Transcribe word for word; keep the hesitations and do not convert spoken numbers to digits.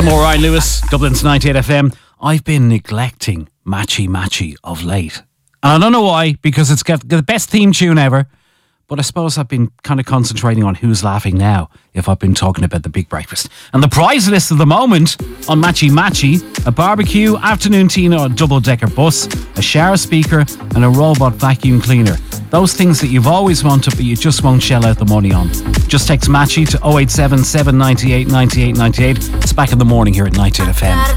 more Ryan Lewis, Dublin's ninety-eight F M. I've been neglecting Matchy Matchy of late. And I don't know why, because it's got the best theme tune ever. But I suppose I've been kind of concentrating on who's laughing now if I've been talking about the big breakfast. And the prize list of the moment on Matchy Matchy: a barbecue, afternoon tea on a double-decker bus, a shower speaker and a robot vacuum cleaner. Those things that you've always wanted but you just won't shell out the money on. Just text Matchy to oh eight seven, seven nine eight, nine eight nine eight. It's back in the morning here at ninety-eight F M.